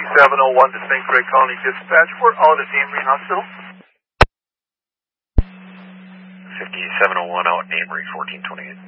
5701 to St. Croix County Dispatch. We're out at Amory Hospital. 5701 out, Amory, 1428.